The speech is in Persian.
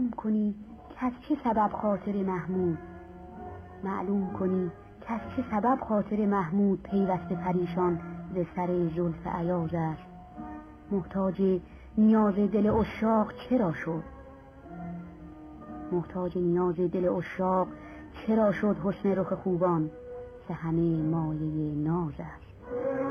معلوم کنی که از چه سبب خاطر محمود معلوم کنی که از چه سبب خاطر محمود پیوسته پریشان ز سر زلف ایاز است. محتاج نیاز دل عشاق چرا شد؟ محتاج نیاز دل عشاق چرا شد حسن رخ خوبان که همه مایه ناز است؟